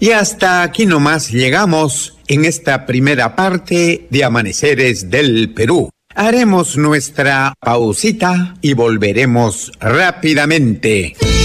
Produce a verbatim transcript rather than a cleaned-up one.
Y hasta aquí nomás llegamos en esta primera parte de Amaneceres del Perú. Haremos nuestra pausita y volveremos rápidamente.